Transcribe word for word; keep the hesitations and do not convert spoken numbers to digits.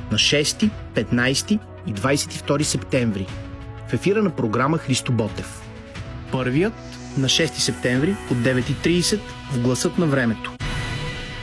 на шести, петнайсети и двайсет и втори септември в ефира на програма Христо Ботев. Първият на шести септември от девет и трийсет в Гласът на времето.